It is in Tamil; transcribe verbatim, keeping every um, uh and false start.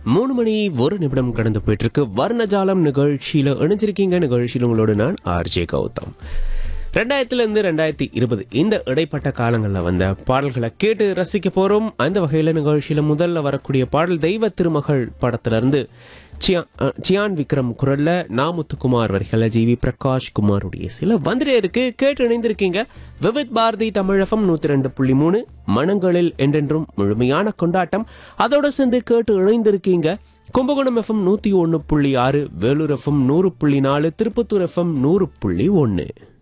மூணு மணி ஒரு நிமிடம் கடந்து போயிட்டு இருக்கு. வர்ணஜாலம் நிகழ்ச்சியில இணைஞ்சிருக்கீங்க. நிகழ்ச்சியில் உங்களோட நான் ஆர்ஜே கௌதம். ரெண்டாயிரத்துல இருந்து ரெண்டாயிரத்தி இருபது இந்த இடைப்பட்ட காலங்களில் வந்த பாடல்களை கேட்டு ரசிக்க போறோம். அந்த வகையில நிகழ்ச்சியில முதல்ல வரக்கூடிய பாடல் தெய்வ திருமகள் படத்துல இருந்து சியான் விக்ரம் குரல்ல நாமுத்துக்குமார் வரிகளை ஜி வி பிரகாஷ் குமாருடைய சில வந்துட்டே இருக்கு. கேட்டு இணைந்திருக்கீங்க விவித் பாரதி தமிழகம் நூத்தி ரெண்டு புள்ளி மூணு மனங்களில் என்றென்றும் முழுமையான கொண்டாட்டம். அதோட சேர்ந்து கேட்டு இணைந்திருக்கீங்க கும்பகோணம் எஃப்எம் நூத்தி ஒன்னு புள்ளி ஆறு, வேலூர் எஃப்எம் நூறு புள்ளி நாலு, திருப்பத்தூர் எஃப்எம் நூறு புள்ளி ஒன்னு.